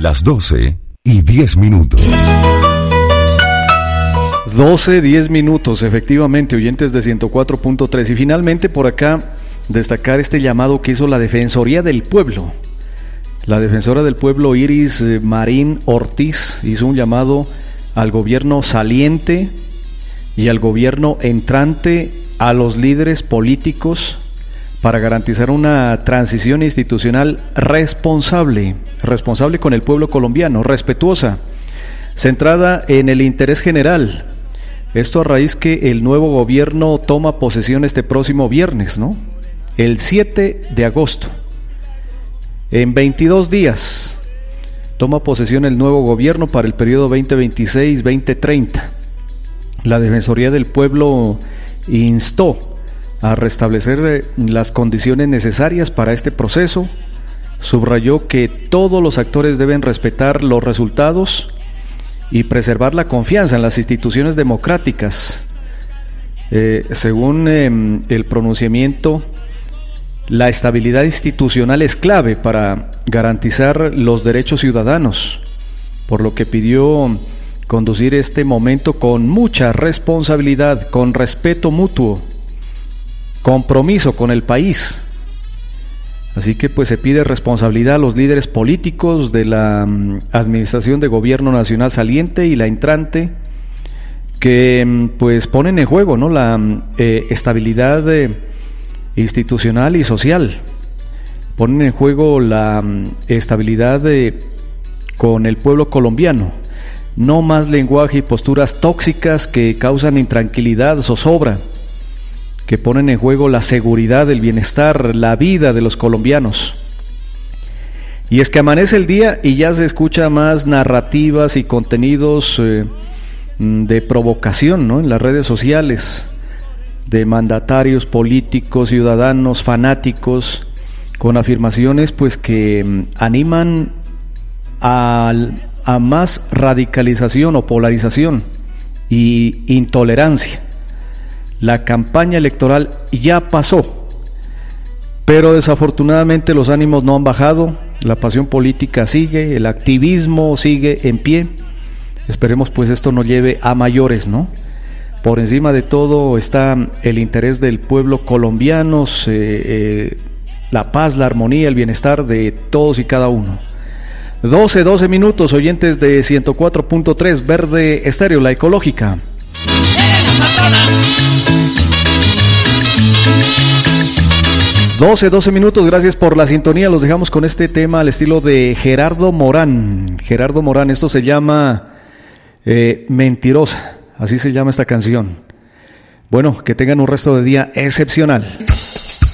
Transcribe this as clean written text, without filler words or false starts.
Las 12:10. 12:10, efectivamente, oyentes de 104.3. Y finalmente por acá destacar este llamado que hizo la Defensoría del Pueblo. La defensora del pueblo Iris Marín Ortiz hizo un llamado al gobierno saliente y al gobierno entrante, a los líderes políticos, para garantizar una transición institucional responsable con el pueblo colombiano, respetuosa, centrada en el interés general. Esto a raíz que el nuevo gobierno toma posesión este próximo viernes, ¿no? El 7 de agosto. En 22 días toma posesión el nuevo gobierno para el periodo 2026-2030. La Defensoría del Pueblo instó a restablecer las condiciones necesarias para este proceso. Subrayó que todos los actores deben respetar los resultados y preservar la confianza en las instituciones democráticas. Según el pronunciamiento, la estabilidad institucional es clave para garantizar los derechos ciudadanos, por lo que pidió conducir este momento con mucha responsabilidad, con respeto mutuo, compromiso con el país. Así que pues se pide responsabilidad a los líderes políticos de la administración de gobierno nacional saliente y la entrante, que pues ponen en juego, ¿no?, la estabilidad institucional y social, ponen en juego la estabilidad con el pueblo colombiano. No más lenguaje y posturas tóxicas que causan intranquilidad, zozobra, que ponen en juego la seguridad, el bienestar, la vida de los colombianos. Y es que amanece el día y ya se escucha más narrativas y contenidos de provocación, ¿no?, en las redes sociales, de mandatarios políticos, ciudadanos, fanáticos, con afirmaciones pues que animan a más radicalización o polarización y intolerancia. La campaña electoral ya pasó, pero desafortunadamente los ánimos no han bajado, la pasión política sigue, el activismo sigue en pie. Esperemos pues esto no lleve a mayores, ¿no? Por encima de todo está el interés del pueblo colombiano, la paz, la armonía, el bienestar de todos y cada uno. 12:12, oyentes de 104.3 Verde Estéreo, la ecológica. 12:12, gracias por la sintonía. Los dejamos con este tema al estilo de Gerardo Morán. Gerardo Morán, esto se llama Mentirosa, así se llama esta canción. Bueno, que tengan un resto de día excepcional.